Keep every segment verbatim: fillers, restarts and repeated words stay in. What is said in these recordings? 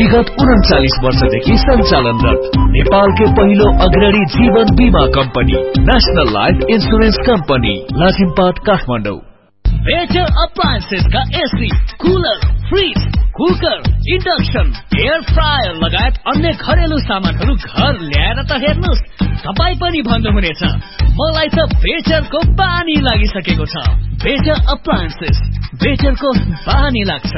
विगत उन्चालीस वर्षदेखि सञ्चालनरत नेपालकै पहिलो अग्रणी जीवन बीमा company national life insurance company Lazimpat Kathmandu. Better appliances का AC, cooler, fridge, cooker, induction, air fryer लगायत अन्य घरेलु सामानहरू घर ल्याएर त हेर्नुस्, तपाई पनि भन्नुहुनेछ मलाई त बेटरको बानी लागिसकेको छ। बेटर अप्लायन्सेस, बेटरको बानी लाग्छ।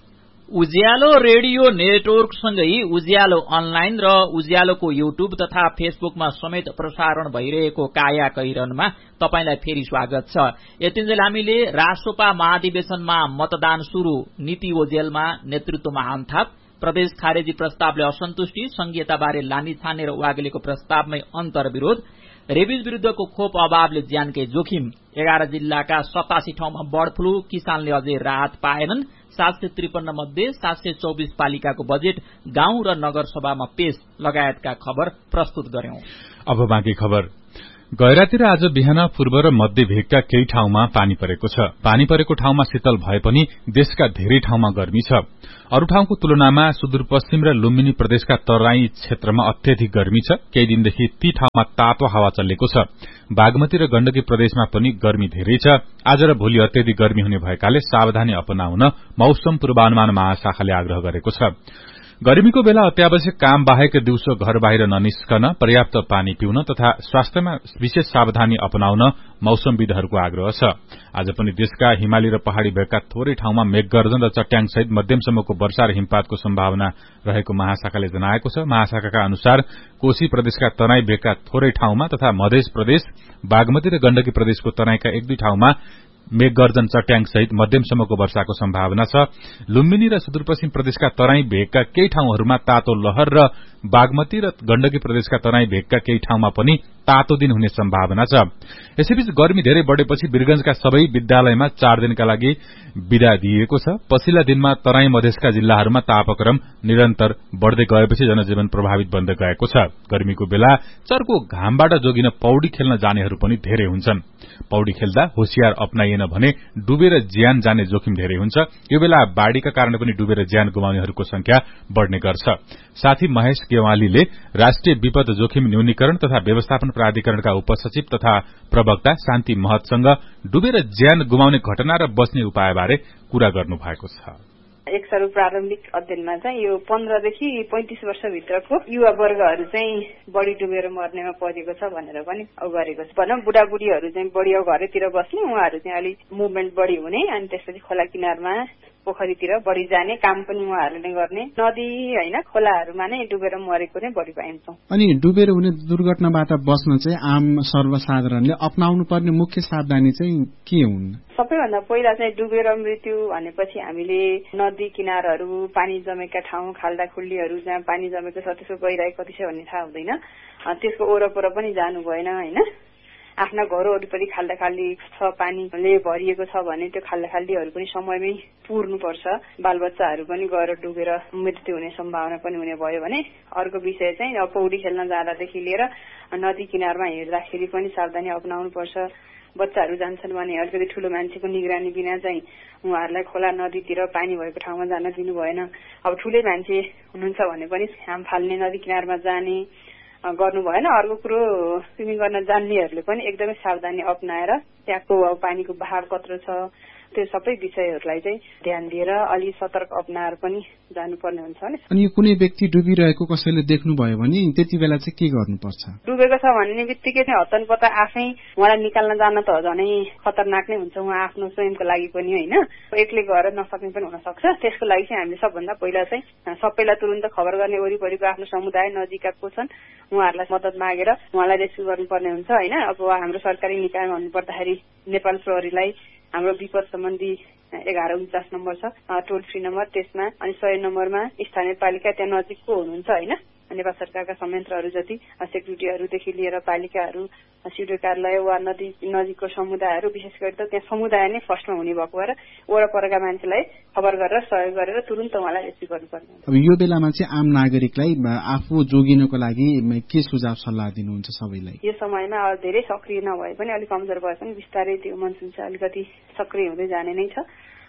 उज्यालो रेडियो नेटवर्क सँगै उज्यालो अनलाइन र उज्यालोको युट्युब तथा फेसबुकमा समेत प्रसारण भइरहेको काया कैरनमा तपाईलाई फेरि स्वागत छ। यतिन्जेल हामीले रासोपा महाधिवेशनमा मतदान शुरू, नीति ओजेलमा नेतृत्वमा हामथाप, प्रदेश खारेजी प्रस्तावले असन्तुष्टि, संघीयताबारे लानीछाने र वाग्लेको प्रस्तावमै अन्तर्विरोध, रेबिज विरुद्धको खोप अभावले ज्यानकै जोखिम, एघार जिल्लाका सतासी ठाउँमा बर्ड फ्लू, किसानले अझै राहत पाएनन्, सात सय त्रिपन्न मध्ये सात सय चौबिस पालिकाको बजेट गाउँ र नगरसभामा पेश लगायतका खबर प्रस्तुत गर्यौं। अब बाँकी खबर। गैरातिर आज बिहान पूर्व र मध्य भेगका केही ठाउँमा पानी परेको छ। पानी परेको ठाउँमा शीतल भए पनि देशका धेरै ठाउँमा गर्मी छ। अरू ठाउँको तुलनामा सुदूरपश्चिम र लुम्बिनी प्रदेशका तराई क्षेत्रमा अत्यधिक गर्मी छ। केही दिनदेखि ती ठाउँमा तातो हावा चलेको छ। बागमती र गण्डकी प्रदेशमा पनि गर्मी धेरै छ। आज र भोलि अत्यधिक गर्मी हुने भएकाले सावधानी अपनाउन मौसम पूर्वानुमान महाशाखाले आग्रह गरेको छ। गर्मीको बेला अत्यावश्यक काम बाहेक दिउँसो घर बाहिर ननिस्कन, पर्याप्त पानी पिउन तथा स्वास्थ्यमा विशेष सावधानी अपनाउन मौसमविदहरूको आग्रह छ। आज पनि देशका हिमाली र पहाड़ी भेगका थोरै ठाउँमा मेघगर्जन र चट्याङसहित मध्यमसम्मको वर्षा र हिमपातको सम्भावना रहेको महाशाखाले जनाएको छ। महाशाखाका अनुसार कोशी प्रदेशका तराई भेगका थोरै ठाउँमा तथा मध्य प्रदेश, बागमती र गण्डकी प्रदेशको तराईका एक दुई ठाउँमा मेघगर्जन चट्याङ सहित मध्यमसम्मको वर्षाको सम्भावना छ। लुम्बिनी र सुदूरपश्चिम प्रदेशका तराई भेगका केही ठाउँहरूमा तातो लहर र बागमती र गण्डकी प्रदेशका तराई भेगका केही ठाउँमा पनि तातो दिन हुने सम्भावना छ। यसैबीच गर्मी धेरै बढेपछि वीरगंजका सबै विद्यालयमा चार दिनका लागि विदा दिइएको छ। पछिल्ला दिनमा तराई मधेसका जिल्लाहरूमा तापक्रम निरन्तर बढ़दै गएपछि जनजीवन प्रभावित बन्दै गएको छ। गर्मीको बेला चर्को घामबाट जोगिन पौडी खेल्न जानेहरू पनि धेरै हुन्छन्। पौडी खेल्दा होशियार अपनाइएन भने डुबेर ज्यान जाने जोखिम धेरै हुन्छ। यो बेला बाढ़ीका कारण पनि डुबेर ज्यान गुमाउनेहरूको संख्या बढ़ने गर्छ। साथी महेश गेवालीले राष्ट्रिय विपद जोखिम न्यूनीकरण तथा व्यवस्थापन प्राधिकरणका उपसचिव तथा प्रवक्ता शान्ति महतसँग डुबेर ज्यान गुमाउने घटना र बच्ने उपायबारे कुरा गर्नु भएको छ। एक सरू प्रारम्भिक अध्ययनमा चाहिँ यो पन्ध्रदेखि पैंतिस वर्षभित्रको युवा वर्गहरू चाहिँ बढ़ी डुबेर मर्नेमा परेको छ भनेर पनि गरेको छ। भनौं बुढाबुढीहरू चाहिँ बढ़ी घरतिर बस्ने, उहाँहरू चाहिँ अलिक मुभमेन्ट बढ़ी हुने, अनि त्यसपछि खोला किनारमा पोखरीतिर बढ़ी जाने काम पनि उहाँहरूले गर्ने, नदी हैन खोलाहरूमा नै डुबेर मरेको नै बढ़ी पाइन्छौं। अनि डुबेर हुने दुर्घटनाबाट बस्न चाहिँ आम सर्वसाधारणले अपनाउनु पर्ने मुख्य सावधानी चाहिँ के हुन्? सबैभन्दा पहिला चाहिँ डुबेर मृत्यु भनेपछि हामीले नदी किनारहरू, पानी जमेका ठाउँ, खाल्डा खुल्डीहरू जहाँ पानी जमेको छ त्यसको गहिराई कति छ भन्ने थाहा हुँदैन, त्यसको वरपर पनि जानु भएन हैन। आफ्ना घर वरिपरि खाल्डा खाल्डी छ, पानीले भरिएको छ भने त्यो खाल्डा खाल्डीहरू पनि समयमै पुर्नुपर्छ। बालबच्चाहरू पनि गएर डुबेर मृत्यु हुने सम्भावना पनि हुने भयो भने अर्को विषय चाहिँ अब पौडी खेल्न जाँदादेखि लिएर नदी किनारमा हिँड्दाखेरि पनि सावधानी अपनाउनु पर्छ। बच्चाहरू जान्छन् भने अलिकति ठूलो मान्छेको निगरानी बिना चाहिँ उहाँहरूलाई खोला नदीतिर पानी भएको ठाउँमा जान दिनु भएन। अब ठूलै मान्छे हुनुहुन्छ भने पनि हाम फाल्ने, नदी किनारमा जाने गर्नु भएन। अर्को कुरो स्विमिङ गर्न जान्नेहरूले पनि एकदमै सावधानी अपनाएर त्यहाँको पानीको बहाव कत्रो छ त्यो सबै विषयहरूलाई चाहिँ ध्यान दिएर अलि सतर्क अपनाएर पनि जानुपर्ने हुन्छ नि। अनि कुनै व्यक्ति डुबिरहेको कसैले देख्नुभयो भने त्यति बेला चाहिँ के गर्नुपर्छ? डुबेको छ भन्ने बित्तिकै चाहिँ हतनपत्ता आफै उहाँलाई निकाल्न जान त झनै खतरनाक नै हुन्छ, उहाँ आफ्नो स्वयंको लागि पनि होइन, एक्लै गएर नसक्ने पनि हुन सक्छ। त्यसको लागि चाहिँ हामीले सबभन्दा पहिला चाहिँ सबैलाई तुरुन्त खबर गर्ने, वरिपरिको आफ्नो समुदाय नजिकका को छन् उहाँहरूलाई मद्दत मागेर उहाँलाई रेस्क्यु गर्नुपर्ने हुन्छ होइन। अब हाम्रो सरकारी निकायमा भन्नुपर्दाखेरि नेपाल प्रहरीलाई हाम्रो विपद सम्बन्धी एघार उन्चास नम्बर छ टोल फ्री नम्बर, त्यसमा अनि सय नम्बरमा स्थानीय पालिका त्यहाँ नजिकको हुनुहुन्छ होइन, नेपाल सरकारका संयन्त्रहरू जति सेक्युरिटीहरूदेखि लिएर पालिकाहरू, सिडिओ कार्यालय वा नदी नजिकको समुदायहरू, विशेष गरी त त्यहाँ समुदाय नै फर्स्टमा हुने भएको भएर वरपरका मान्छेलाई खबर गरेर सहयोग गरेर तुरुन्त उहाँलाई रेस्क्यु गर्नुपर्ने हुन्छ। अब यो बेलामा चाहिँ आम नागरिकलाई आफू जोगिनको लागि के सुझाव सल्लाह दिनुहुन्छ सबैलाई? यो समयमा धेरै सक्रिय नभए पनि अलिक कमजोर भए पनि बिस्तारै त्यो मनसुन चाहिँ अलिकति सक्रिय हुँदै जाने नै छ।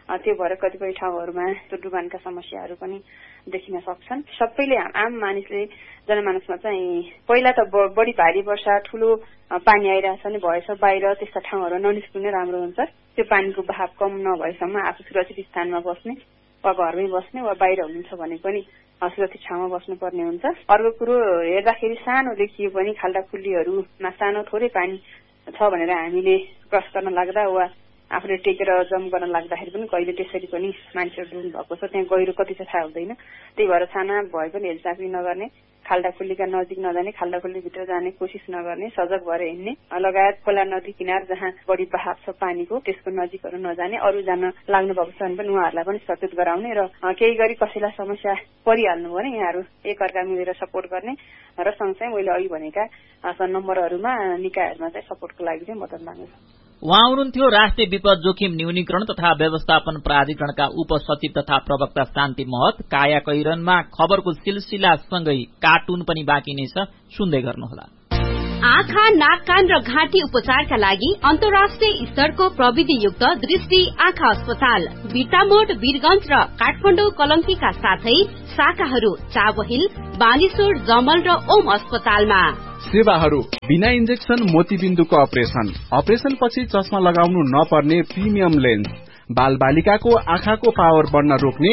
त्यो भएर कतिपय ठाउँहरूमा त्यो डुबानका समस्याहरू पनि देखिन सक्छन्। सबैले आम मानिसले जनमानसमा चाहिँ पहिला त बढी भारी वर्षा ठूलो पानी आइरहेछ नि भएछ बाहिर त्यस्ता ठाउँहरू ननिस्किनु राम्रो हुन्छ। त्यो पानीको बहाव कम नभएसम्म आफू सुरक्षित स्थानमा बस्ने वा घरमै बस्ने वा बाहिर हुनुहुन्छ भने पनि सुरक्षित ठाउँमा बस्नुपर्ने हुन्छ। अर्को कुरो हेर्दाखेरि सानो देखिए पनि खाल्डा खुल्लीहरूमा सानो थोरै पानी छ भनेर हामीले क्रस गर्न लाग्दा वा आफूले टेकेर जम गर्न लाग्दाखेरि पनि कहिले त्यसरी पनि मान्छेहरू डुब्नु भएको छ। त्यहाँ गहिरो कति छ थाहा हुँदैन। त्यही भएर साना भए पनि हेलचापी नगर्ने, खाल्डा खुल्लीका नजिक नजाने, खाल्डा खुल्लीभित्र जाने कोसिस नगर्ने, सजग भएर हिँड्ने लगायत खोला नदी किनार जहाँ बढी बहाव छ पानीको त्यसको नजिकहरू नजाने, अरू जान लाग्नु भएको छ भने पनि उहाँहरूलाई पनि सचेत गराउने र केही गरी कसैलाई समस्या परिहाल्नु भने यहाँहरू एकअर्का मिलेर सपोर्ट गर्ने र सँगसँगै मैले अघि भनेका नम्बरहरूमा निकायहरूमा चाहिँ सपोर्टको लागि चाहिँ मद्दत माग्नु छ। उहाँ हुनुहुन्थ्यो राष्ट्रिय विपद जोखिम न्यूनीकरण तथा व्यवस्थापन प्राधिकरणका उपसचिव तथा प्रवक्ता शान्ति महत। काया कैरनमा खबरको सिलसिलासँगै कार्टुन पनि बाँकी नै छ, सुन्दै गर्नुहोला। आँखा, नाक, कान र घाँटी उपचारका लागि अन्तर्राष्ट्रिय स्तरको प्रविधियुक्त दृष्टि आँखा अस्पताल बिर्तामोड, वीरगंज र काठमाडौँ कलंकीका साथै शाखाहरू चाबहिल, बानेश्वर, जमल र ओम अस्पतालमा। सेवाहरू बिना इन्जेक्सन मोतीबिन्दुको अपरेसन, अपरेसन पछि चस्मा लगाउनु नपर्ने प्रिमियम लेन्स, बाल बालिकाको आँखाको पावर बढ्न रोक्ने।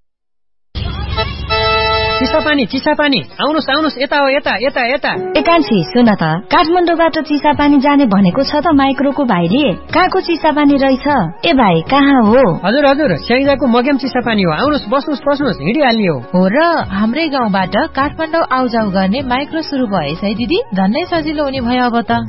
चिसापानी चिसापानी आउनुहोस् आउनुहोस् यता हो यता यता यता एकान्छी सुन त काठमाडौँबाट चिसापानी जाने भनेको छ त माइक्रोको भाइले। कहाँको चिसापानी रहेछ? ए भाइ कहाँ हो? हजुर हजुर स्याङ्जाको मग्याम चिसापानी हो। आउनुहोस् बस्नुहोस् बस्नुहोस् हिँडिहाल्ने हो। हो र हाम्रै गाउँबाट काठमाडौँ आउजाउ गर्ने माइक्रो सुरु भएछ है दिदी, झन्नै सजिलो हुने भयो अब त।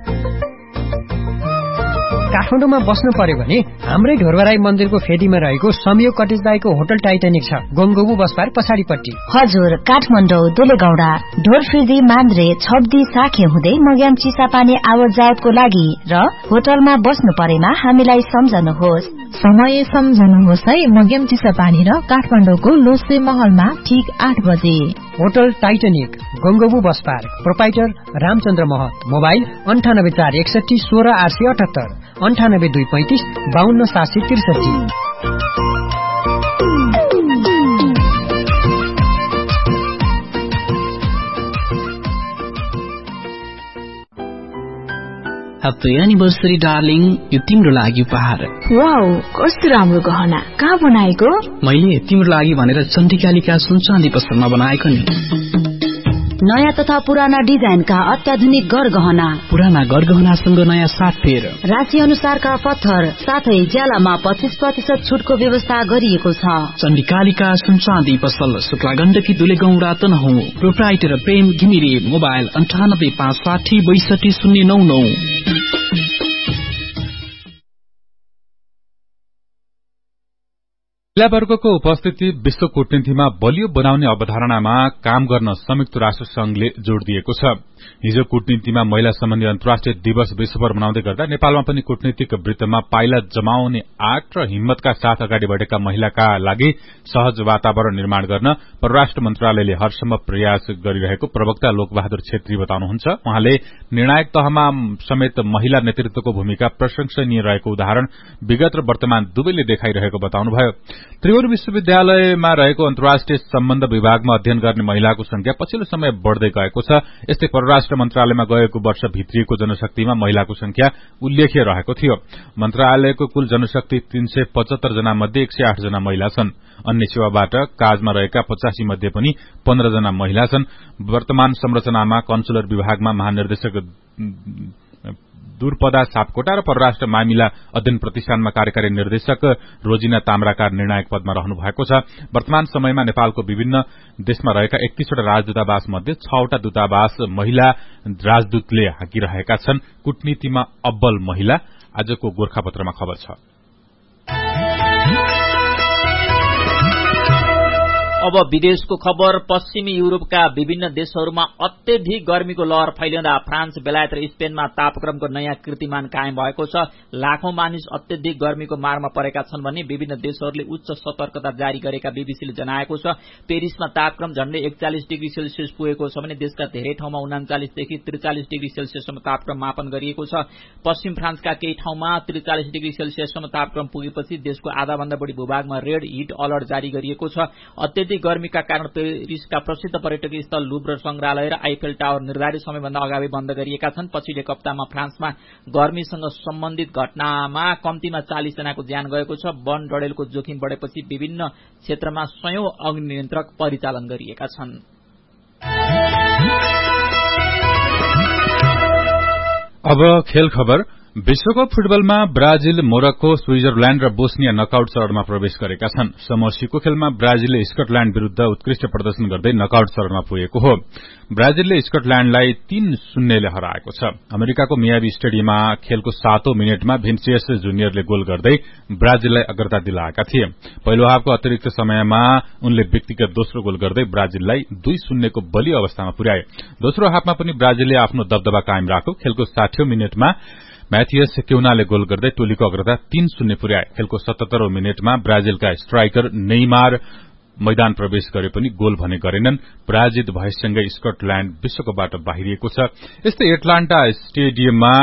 काठमाडौँमा बस्नु पर्यो भने हाम्रै ढोरबराई मन्दिरको फेदीमा रहेको संयोग कटेज बाईको होटल टाइटानिक छ, गोङगोबु बस पार्क पछाडिपट्टि। हजुर काठमाडौँ दुलेगौडा ढोरफिर्दी मान्द्रे छब्दी साखे हुँदै मग्याम चिसापानी आवत जावतको लागि र होटलमा बस्नु परेमा हामीलाई सम्झनुहोस्। समय सम्झनुहोस् है। मग्याम चिसापानी र काठमाडौँको लोसे महलमा ठीक आठ बजे। Hotel Titanic गोङगोबु bus park, proprietor Ramchandra महत। मोबाइल अन्ठानब्बे चार एकसठी सोह्र आठ सय अठहत्तर, अन्ठानब्बे दुई पैंतिस बाहन्न सात सय त्रिसठी। ह्याप्पी एनिभर्सरी डार्लिङ, यो तिम्रो लागि उपहार। वाउ कस्तो राम्रो गहना, कहाँ बनाएको? मैले तिम्रो लागि भनेर चण्डीकालिका सुनचाँदी पसलमा बनाएको नि। नयाँ तथा पुराना डिजाइनका अत्याधुनिक गरगहना, पुराना गरगहनासँग नयाँ साथ फेर, राशि अनुसारका पत्थर साथै ज्यालामा पच्चीस प्रतिशत छुटको व्यवस्था गरिएको छ। चण्डीकालिका सुनचाँदी पसल, शुक्ला गण्डकी दुलेगौडा तनहुँ। प्रोप्राइटर प्रेम घिमिरे। मोबाइल अन्ठानब्बे पाँच साठी बैसठी शून्य नौ नौ। महिला वर्गको उपस्थिति विश्व कूटनीतिमा बलियो बनाउने अवधारणामा काम गर्न संयुक्त राष्ट्र संघले जोड़ दिएको छ। हिजो कूटनीतिमा महिला सम्बन्धी अन्तर्राष्ट्रिय दिवस विश्वभर मनाउँदै गर्दा नेपालमा पनि कूटनीतिक वृत्तमा पाइला जमाउने आँट र हिम्मतका साथ अगाडि बढेका महिलाका लागि सहज वातावरण निर्माण गर्न परराष्ट्र मन्त्रालयले हरसम्भव प्रयास गरिरहेको प्रवक्ता लोकबहादुर छेत्री बताउनुहुन्छ। उहाँले निर्णायक तहमा समेत महिला नेतृत्वको भूमिका प्रशंसनीय रहेको उदाहरण विगत र वर्तमान दुवैले देखाइरहेको बताउनुभयो। त्रिभुवन विश्वविद्यालयमा रहेको अन्तर्राष्ट्रिय सम्बन्ध विभागमा अध्ययन गर्ने महिलाको संख्या पछिल्लो समय बढ़दै गएको छ। यस्तै परराष्ट्र मन्त्रालयमा गएको वर्ष भित्रिएको जनशक्तिमा महिलाको संख्या उल्लेख्य रहेको थियो। मन्त्रालयको कुल जनशक्ति तीन सय पचहत्तर जना मध्ये एक सय आठ जना महिला छन्। अन्य सेवाबाट काजमा रहेका पचासी मध्ये पनि पन्ध्र जना महिला छन्। वर्तमान संरचनामा कन्सुलर विभागमा महानिर्देशक दूरपदा सापकोटा र परराष्ट्र मामिला अध्ययन प्रतिष्ठानमा कार्यकारी निर्देशक रोजिना ताम्राकार निर्णायक पदमा रहनु भएको छ। वर्तमान समयमा नेपालको विभिन्न देशमा रहेका एकतीसवटा राजदूतावास मध्ये छवटा दूतावास महिला राजदूतले हाँकिरहेका छन्। कूटनीतिमा अब्बल महिला, आजको गोर्खापत्रमा खबर छ। अब विदेशको खबर। पश्चिमी युरोपका विभिन्न देशहरूमा अत्यधिक गर्मीको लहर फैलिँदा फ्रान्स, बेलायत र स्पेनमा तापक्रमको नयाँ कीर्तिमान कायम भएको छ। लाखौं मानिस अत्यधिक गर्मीको मारमा परेका छन् भने विभिन्न देशहरूले उच्च सतर्कता जारी गरेका बीबीसीले जनाएको छ। पेरिसमा तापक्रम झण्डै एकचालिस डिग्री सेल्सियस पुगेको छ भने देशका धेरै ठाउँमा उनाचालिसदेखि त्रिचालिस डिग्री सेल्सियससम्म तापक्रम मापन गरिएको छ। पश्चिम फ्रान्सका केही ठाउँमा त्रिचालिस डिग्री सेल्सियससम्म तापक्रम पुगेपछि देशको आधाभन्दा बढी भूभागमा रेड हिट अलर्ट जारी गरिएको छ। अत्यधिक गर्मीका कारण पेरिसका प्रसिद्ध पर्यटकीय स्थल लुभ्र संग्रहालय र आइफेल टावर निर्धारित समयभन्दा अगावि बन्द गरिएका छन्। पछिल्लो हप्तामा फ्रान्समा गर्मीसँग सम्बन्धित घटनामा कम्तीमा चालिस जनाको ज्यान गएको छ। वन डडेलको जोखिम बढेपछि विभिन्न क्षेत्रमा सयौं अग्नि नियन्त्रक परिचालन गरिएका छन्। अब खेल खबर। विश्वकप फुटबलमा ब्राजिल, मोरक्को, स्विजरल्याण्ड र बोस्निया नकआउट चरणमा प्रवेश गरेका छन्। समूह सीको खेलमा ब्राजिलले स्कटल्याण्ड विरूद्ध उत्कृष्ट प्रदर्शन गर्दै नकआउट चरणमा पुगेको हो। ब्राजिलले स्कटल्याण्डलाई तीन शून्यले हराएको छ। अमेरिकाको मियामी स्टेडियममा खेलको सातौं मिनटमा भिन्सियस जुनियरले गोल गर्दै ब्राजिललाई अग्रता दिलाएका थिए। पहिलो हाफको अतिरिक्त समयमा उनले व्यक्तिगत दोस्रो गोल गर्दै ब्राजिललाई दुई शून्यको बलियो अवस्थामा पुर्याए। दोस्रो हाफमा पनि ब्राजिलले आफ्नो दबदबा कायम राख्यो। खेलको साठीऔं मिनटमा म्याथियस क्युनाले गोल गर्दै टोलीको अग्रता तीन शून्य पुर्याए। खेलको सतहत्तरौं मिनटमा ब्राजिलका स्ट्राइकर नेइमार मैदान प्रवेश गरे पनि गोल भने गरेनन्। पराजित भएसँगै स्कटल्याण्ड विश्वकपबाट बाहिरिएको छ। यस्तै एटलान्टा स्टेडियममा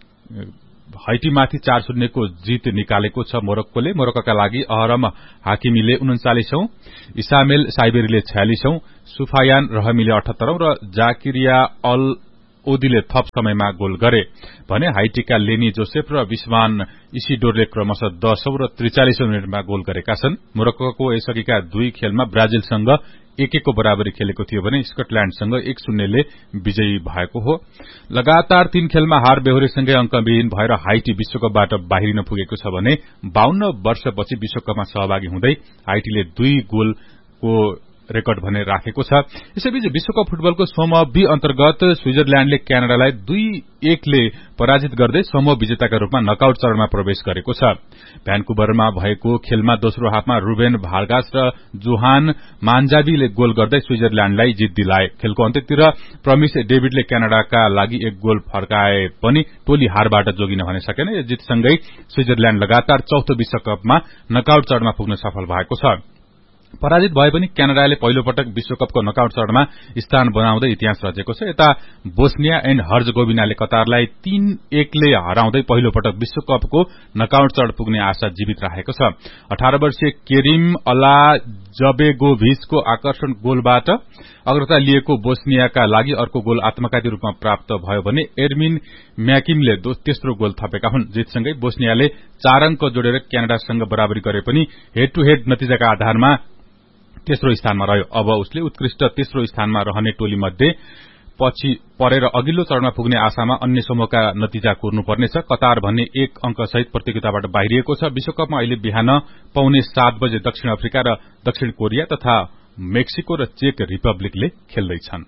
हाइटीमाथि चार शून्यको जित निकालेको छ मोरक्कोले। मोरक्कोका लागि अहरम हाकिमीले उन्चालिसौं, इसामेल साइबेरीले छयालिसौं, सुफायान रहमीले अठहत्तरौं र जाकिरिया अल ओदीले थप समयमा गोल गरे भने हाइटीका लेनी जोसेफ र विस्मान इसिडोरले क्रमशः दशौं र त्रिचालिसौं मिनटमा गोल गरेका छन्। मोरक्कोको यसअघिका दुई खेलमा ब्राजिलसँग एक एकको बराबरी खेलेको थियो भने स्कटल्याण्डसँग एक शून्यले विजयी भएको हो। लगातार तीन खेलमा हार बेहोरेसँगै अंकविहीन भएर हाइटी विश्वकपबाट बाहिरिन पुगेको छ भने बाहन्न वर्षपछि विश्वकपमा सहभागी हुँदै हाइटीले दुई गोलको रेकर्ड भने राखेको छ। यसैबीच विश्वकप फुटबलको समूह बी अन्तर्गत स्विजरल्याण्डले क्यानाडालाई दुई एकले पराजित गर्दै समूह विजेताका रूपमा नकआउट चरणमा प्रवेश गरेको छ। भ्यानकुभरमा भएको खेलमा दोस्रो हाफमा रुबेन भार्गास र जोहान मान्जावीले गोल गर्दै स्विजरल्याण्डलाई जित दिलाए। खेलको अन्त्यतिर प्रमिस डेभिडले क्यानाडाका लागि एक गोल फर्काए पनि टोली हारबाट जोगिन भने सकेन। यो जितसँगै स्विजरल्याण्ड लगातार चौथो विश्वकपमा नकआउट चरणमा पुग्न सफल भएको छ। पराजित भए पनि क्यानाडाले पहिलो पटक विश्वकपको नकआउट चरणमा स्थान बनाउँदै इतिहास रचेको छ। यता बोस्निया एण्ड हर्जगोभिनाले कतारलाई तीन एकले हराउँदै पहिलो पटक विश्वकपको नकआउट चरण पुग्ने आशा जीवित राखेको छ। अठार वर्षीय केरिम अलाजबेगोभिचको आकर्षण गोलबाट अग्रता लिएको बोस्नियाका लागि अर्को गोल आत्मघाती रूपमा प्राप्त भयो भने एर्मिन म्याकिमले तेस्रो गोल थपेका हुन्। जितसँगै बोस्नियाले चार अंक जोडेर क्यानाडासँग बराबरी गरे पनि हेड टू हेड नतिजाका आधारमा तेस्रो स्थानमा रह्यो। अब उसले उत्कृष्ट तेस्रो स्थानमा रहने टोली मध्ये पछि परेर अघिल्लो चरणमा पुग्ने आशामा अन्य समूहका नतिजा कोर्नुपर्नेछ। कतार भन्ने एक अंकसहित प्रतियोगिताबाट बाहिरिएको छ। विश्वकपमा अहिले बिहान पौने सात बजे दक्षिण अफ्रिका र दक्षिण कोरिया तथा मेक्सिको र चेक रिपब्लिकले खेल्दैछन्।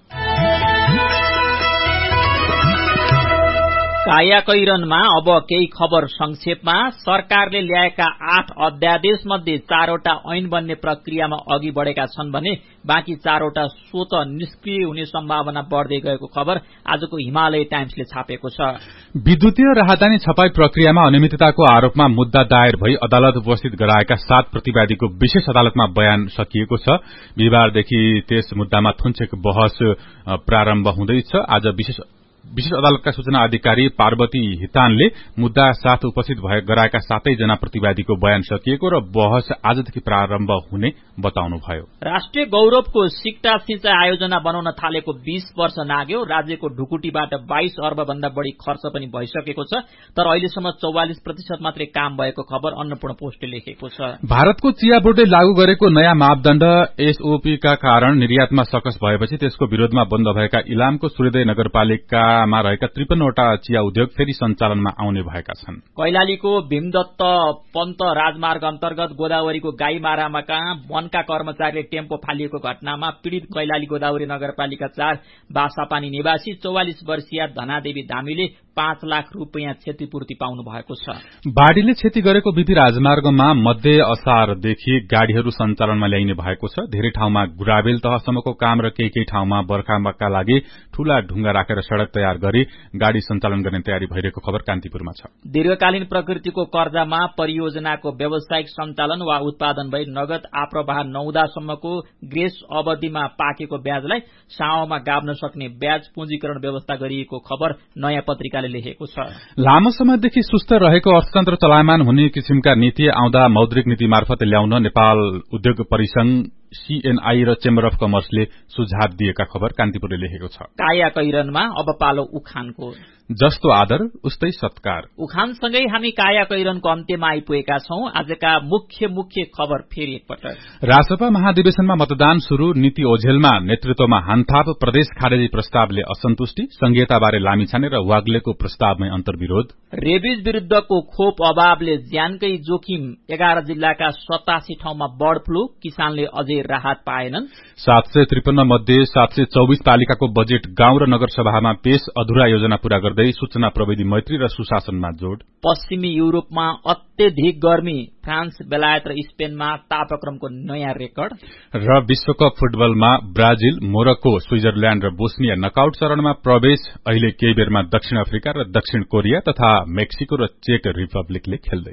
कायाकैरनमा अब केही खबर संक्षेपमा। सरकारले ल्याएका आठ अध्यादेश मध्ये चारवटा ऐन बन्ने प्रक्रियामा अघि बढ़ेका छन् भने बाँकी चारवटा स्वत निष्क्रिय हुने सम्भावना बढ़दै गएको खबर आजको हिमालय टाइम्सले छापेको छ। विद्युतीय राहदानी छपाई प्रक्रियामा अनियमितताको आरोपमा मुद्दा दायर भई अदालत उपस्थित गराएका सात प्रतिवादीको विशेष अदालतमा बयान सकिएको छ। बिहिबारदेखि त्यस मुद्दामा थुन्छेक बहस प्रारम्भ हुँदैछ। आज विशेष विशेष अदालतका सूचना अधिकारी पार्वती हितानले मुद्दा साथ उपस्थित भए गराएका सातैजना प्रतिवादीको बयान सकिएको र बहस आजदेखि प्रारम्भ हुने बताउनुभयो। राष्ट्रिय गौरवको सिक्टा सिंचाई आयोजना बनाउन थालेको बीस वर्ष नाग्यो। राज्यको ढुकुटीबाट बाइस अर्ब भन्दा बढ़ी खर्च पनि भइसकेको छ, तर अहिलेसम्म चौवालिस प्रतिशत मात्रै काम भएको खबर अन्नपूर्ण पोस्टले लेखेको छ। भारतको चिया बोर्डले लागू गरेको नयाँ मापदण्ड एसओपी का कारण निर्यातमा सकस भएपछि त्यसको विरोधमा बन्द भएका इलामको सूर्योदय नगरपालिका वडामा रहेका त्रिपन्नवटा चिया उद्योग फेरि सञ्चालनमा आउने भएका छन्। कैलालीको भीमदत्त पन्त राजमार्ग अन्तर्गत गोदावरीको गाईमारामा कहाँ वनका कर्मचारीले टेम्पो फालिएको घटनामा पीड़ित कैलाली गोदावरी नगरपालिका चार बासापानी निवासी चौवालिस वर्षीय धनादेवी धामीले पाँच लाख रूपियाँ क्षतिपूर्ति पाउनु भएको छ। बाढ़ीले क्षति गरेको बीपी राजमार्गमा मध्य असारदेखि गाड़ीहरू सञ्चालनमा ल्याइने भएको छ। धेरै ठाउँमा गुराबेल तहसम्मको काम र केही केही ठाउँमा बर्खाका लागि ठूला ढुङ्गा राखेर सड़क तयार गरी गाड़ी सञ्चालन गर्ने तयारी भइरहेको खबर कान्तिपुरमा छ। दीर्घकालीन प्रकृतिको कर्जामा परियोजनाको व्यावसायिक सञ्चालन वा उत्पादन भई नगद आप्रवाह नहुँदासम्मको ग्रेस अवधिमा पाकेको ब्याजलाई साउमा गाभ्न सक्ने ब्याज पुँजीकरण व्यवस्था गरिएको खबर नयाँ पत्रिकाले लेखेको छ। लामो समयदेखि सुस्त रहेको अर्थतन्त्र चलायमान हुने किसिमका नीति आउँदा मौद्रिक नीति मार्फत ल्याउन नेपाल उद्योग परिसंघ सीएनआई र चेम्बर अफ कमर्सले सुझाव दिएका खबर कान्तिपुरले लेखेको छ। काया कैरनमा अब पालो उखानको। जस्तो आदर उस्तै सत्कार। उखानसँगै हामी काया कैरनको अन्त्यमा आइपुगेका छौं। आजका मुख्य मुख्य खबर फेरि एकपटक। रासपा महाधिवेशनमा मतदान शुरू, नीति ओझेलमा नेतृत्वमा हानथाप, प्रदेश खारेजी प्रस्तावले असन्तुष्टि, संघीयताबारे लामिछाने र वाग्लेको प्रस्तावमै अन्तर्विरोध। रेबिज विरूद्धको खोप अभावले ज्यानकै जोखिम, एघार जिल्लाका सतासी ठाउँमा बर्ड फ्लू, किसानले अझै राहत पाएनन्। सात सय त्रिपन्न मध्ये सात सय चौबिस पालिकाको बजेट गाउँ र नगरसभामा पेश, अधुरा योजना पूरा गर्दै सूचना प्रविधि मैत्री र सुशासनमा जोड। पश्चिमी युरोपमा अत्यधिक गर्मी, फ्रान्स, बेलायत र स्पेनमा तापक्रमको नयाँ रेकर्ड। र विश्वकप फुटबलमा ब्राजिल, मोरक्को, स्विजरल्याण्ड र बोस्निया नकआउट चरणमा प्रवेश। अहिले केही बेरमा दक्षिण अफ्रिका र दक्षिण कोरिया तथा मेक्सिको र चेक रिपब्लिकले खेल्दै।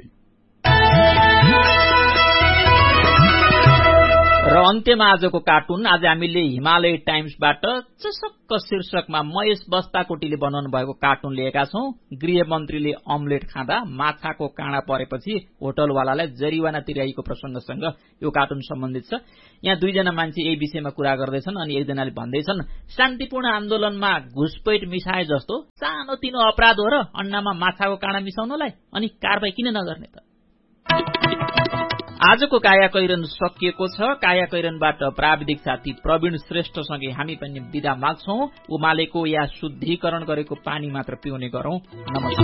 र अन्त्यमा आजको कार्टुन। आज हामीले हिमालय टाइम्सबाट चसक्क शीर्षकमा महेश बस्ताकोटीले बनाउनु भएको कार्टुन लिएका छौं। गृहमन्त्रीले अमलेट खाँदा माछाको काँडा परेपछि होटलवालालाई जरिवाना तिराइएको प्रसंगसँग यो कार्टुन सम्बन्धित छ। यहाँ दुईजना मान्छे यही विषयमा कुरा गर्दैछन् अनि एकजनाले भन्दैछन्, शान्तिपूर्ण आन्दोलनमा घुसपैठ मिसाए जस्तो सानो तिनो अपराध हो र अन्नामा माछाको काँडा मिसाउनलाई, अनि कारबाही किन नगर्ने त? आजको काया कैरन सकिएको छ। काया कैरनबाट प्राविधिक साथी प्रवीण श्रेष्ठसँगै हामी पनि बिदा माग्छौं। उमालेको या शुद्धिकरण गरेको पानी मात्र पिउने गरौं। नमस्कार।